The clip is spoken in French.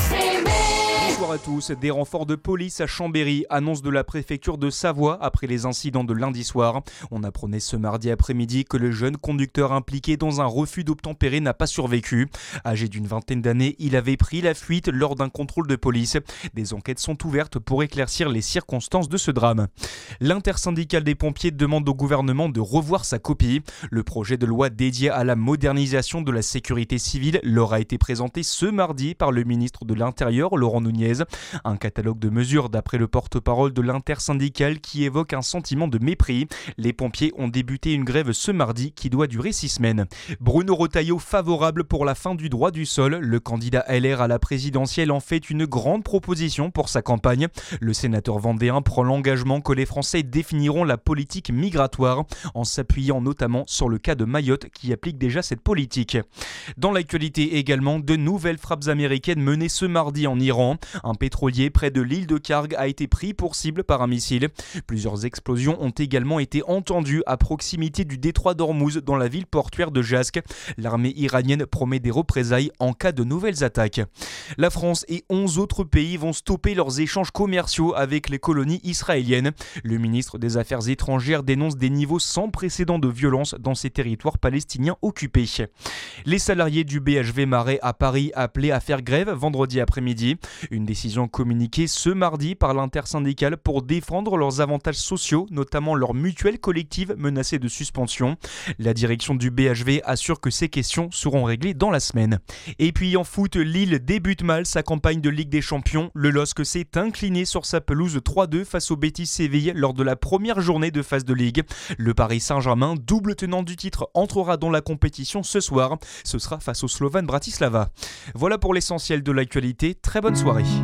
Bonsoir à tous. Des renforts de police à Chambéry, annonce de la préfecture de Savoie après les incidents de lundi soir. On apprenait ce mardi après-midi que le jeune conducteur impliqué dans un refus d'obtempérer n'a pas survécu. Âgé d'une vingtaine d'années, il avait pris la fuite lors d'un contrôle de police. Des enquêtes sont ouvertes pour éclaircir les circonstances de ce drame. L'intersyndicale des pompiers demande au gouvernement de revoir sa copie. Le projet de loi dédié à la modernisation de la sécurité civile leur a été présenté ce mardi par le ministre de l'Intérieur, Laurent Nunez. Un catalogue de mesures d'après le porte-parole de l'intersyndicale qui évoque un sentiment de mépris. Les pompiers ont débuté une grève ce mardi qui doit durer 6 semaines. Bruno Retailleau favorable pour la fin du droit du sol. Le candidat LR à la présidentielle en fait une grande proposition pour sa campagne. Le sénateur vendéen prend l'engagement que les Français définiront la politique migratoire en s'appuyant notamment sur le cas de Mayotte qui applique déjà cette politique. Dans l'actualité également, de nouvelles frappes américaines menées ce mardi en Iran. Un pétrolier près de l'île de Kharg a été pris pour cible par un missile. Plusieurs explosions ont également été entendues à proximité du détroit d'Ormuz dans la ville portuaire de Jask. L'armée iranienne promet des représailles en cas de nouvelles attaques. La France et 11 autres pays vont stopper leurs échanges commerciaux avec les colonies israéliennes. Le ministre des Affaires étrangères dénonce des niveaux sans précédent de violence dans ces territoires palestiniens occupés. Les salariés du BHV Marais à Paris appelés à faire grève vendredi après-midi. Une décision communiquée ce mardi par l'intersyndicale pour défendre leurs avantages sociaux, notamment leur mutuelle collective menacée de suspension. La direction du BHV assure que ces questions seront réglées dans la semaine. Et puis en foot, Lille débute mal sa campagne de Ligue des Champions. Le LOSC s'est incliné sur sa pelouse 3-2 face au Betis Séville lors de la première journée de phase de Ligue. Le Paris Saint-Germain, double tenant du titre, entrera dans la compétition ce soir. Ce sera face au Slovan Bratislava. Voilà pour l'essentiel de l'actualité. Très bonne soirée.